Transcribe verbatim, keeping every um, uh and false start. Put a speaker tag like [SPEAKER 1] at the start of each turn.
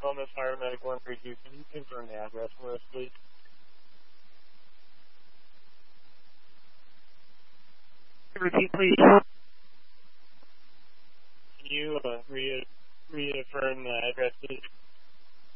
[SPEAKER 1] Columbus Fire Medic one three two. Can you confirm the address for us, please?
[SPEAKER 2] Repeat, please.
[SPEAKER 1] Can you uh, re reaffirm the address, please?